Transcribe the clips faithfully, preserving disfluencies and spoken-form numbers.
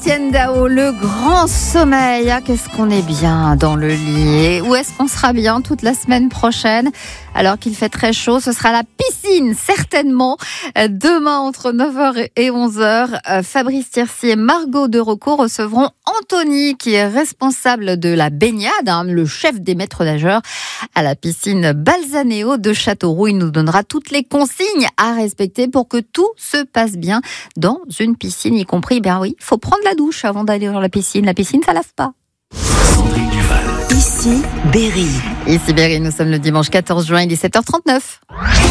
Tienne Dao, le grand sommeil. Ah, qu'est-ce qu'on est bien dans le lit. Et où est-ce qu'on sera bien toute la semaine prochaine? Alors qu'il fait très chaud, ce sera la piscine, certainement. Demain, entre neuf heures et onze heures, Fabrice Thiercy et Margot de Rocco recevront Anthony, qui est responsable de la baignade, hein, le chef des maîtres nageurs à la piscine Balzanéo de Châteauroux. Il nous donnera toutes les consignes à respecter pour que tout se passe bien dans une piscine, y compris, ben oui, il faut prendre la douche avant d'aller dans la piscine. La piscine, ça lave pas. Sandrine Duval. Ici, Berry. Ici Berry, nous sommes le dimanche quatorze juin, il est sept heures trente-neuf.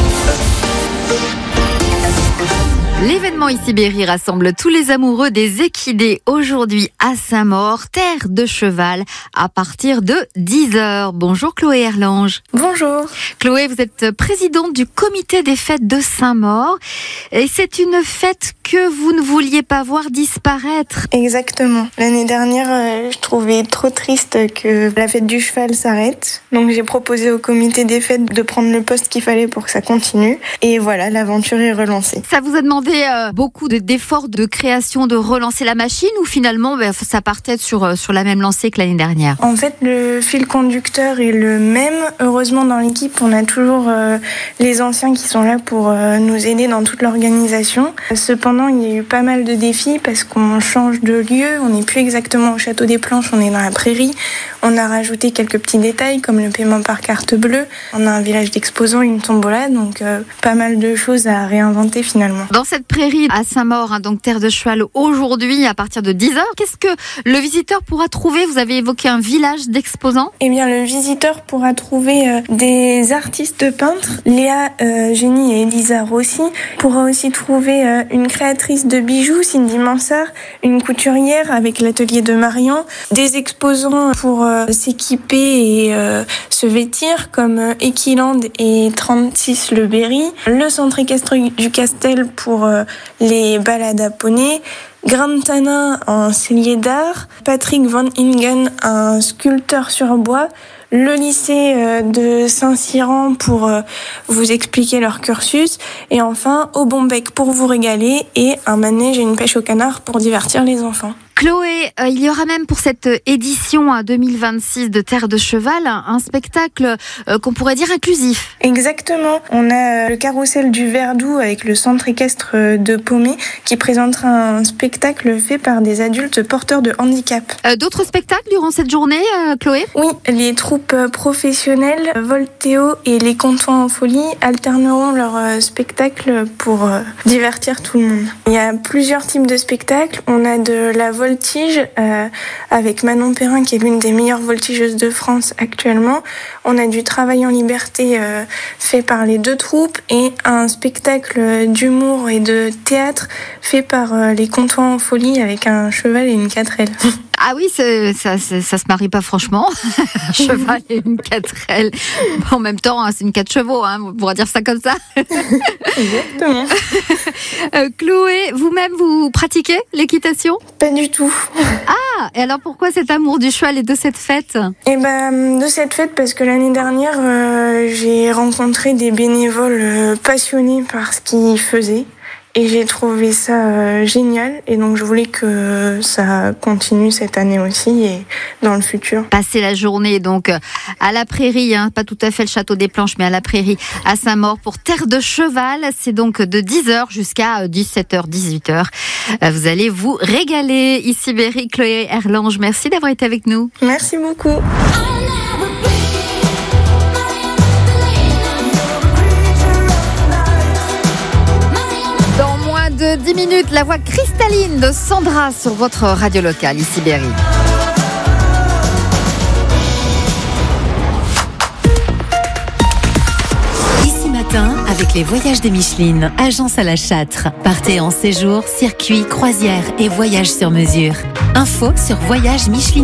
L'événement Ici Berry rassemble tous les amoureux des équidés aujourd'hui à Saint-Maur, terre de cheval, à partir de dix heures. Bonjour Chloé Erlange. Bonjour. Chloé, vous êtes présidente du comité des fêtes de Saint-Maur. Et c'est une fête que vous ne vouliez pas voir disparaître. Exactement. L'année dernière, euh, je trouvais trop triste que la fête du cheval s'arrête. Donc j'ai proposé au comité des fêtes de prendre le poste qu'il fallait pour que ça continue. Et voilà, l'aventure est relancée. Ça vous a demandé euh, beaucoup de, d'efforts de création, de relancer la machine, ou finalement ben, ça partait sur, euh, sur la même lancée que l'année dernière? En fait, le fil conducteur est le même. Heureusement, dans l'équipe, on a toujours euh, les anciens qui sont là pour euh, nous aider dans toute l'organisation. Cependant, il y a eu pas mal de défis parce qu'on change de lieu. On n'est plus exactement au Château des Planches, on est dans la prairie. On a rajouté quelques petits détails comme le paiement par carte bleue. On a un village d'exposants, une tombola, donc euh, pas mal de choses à réinventer finalement. Dans cette prairie à Saint-Maur, hein, donc terre de cheval, aujourd'hui à partir de dix heures, qu'est-ce que le visiteur pourra trouver? Vous avez évoqué un village d'exposants. Eh bien, le visiteur pourra trouver euh, des artistes peintres, Léa euh, Génie et Elisa Rossi. Pourra aussi trouver euh, une créatrice de bijoux, Cindy Mansart, une couturière avec l'atelier de Marion, des exposants pour euh, s'équiper et euh, se vêtir comme euh, Equiland et trente-six Le Berry, le centre équestre du Castel pour euh, les balades à poney, Grantana, un cellier d'art, Patrick Van Ingen, un sculpteur sur bois, le lycée de Saint-Cyran pour vous expliquer leur cursus, et enfin au Bombec pour vous régaler, et un manège et une pêche au canard pour divertir les enfants. Chloé, euh, il y aura même pour cette édition deux mille vingt-six de Terre de Cheval un spectacle euh, qu'on pourrait dire inclusif. Exactement. On a le carrousel du Verdou avec le centre équestre de Paumé qui présentera un spectacle fait par des adultes porteurs de handicap. Euh, d'autres spectacles durant cette journée, euh, Chloé? Oui, les troupes professionnelles, Voltéo et les Comptoirs en folie alterneront leurs spectacles pour euh, divertir tout le monde. Il y a plusieurs types de spectacles. On a de la voltige euh, avec Manon Perrin qui est l'une des meilleures voltigeuses de France actuellement. On a du travail en liberté euh, fait par les deux troupes et un spectacle d'humour et de théâtre fait par euh, les Comptoirs en folie avec un cheval et une quatrelle. Ah oui, c'est, ça, c'est, ça se marie pas franchement. Un cheval et une quatrelle. En même temps, hein, c'est une quatre chevaux, hein, on pourra dire ça comme ça. Exactement. euh, Chloé, vous-même, vous pratiquez l'équitation? Pas du tout. Ah, et alors pourquoi cet amour du cheval et de cette fête? Eh ben, de cette fête, parce que l'année dernière, euh, j'ai rencontré des bénévoles euh, passionnés par ce qu'ils faisaient. Et j'ai trouvé ça euh, génial, et donc je voulais que ça continue cette année aussi et dans le futur. Passer la journée donc à la prairie, hein, pas tout à fait le Château des Planches, mais à la prairie à Saint-Maur pour Terre de Cheval. C'est donc de dix heures jusqu'à dix-sept heures, dix-huit heures. Vous allez vous régaler. Ici Berry, Chloé Erlange, merci d'avoir été avec nous. Merci beaucoup. De dix minutes, la voix cristalline de Sandra sur votre radio locale, ici Berry. Ici matin, avec les voyages de Micheline, agence à la Châtre. Partez en séjour, circuit, croisière et voyage sur mesure. Info sur voyage Micheline.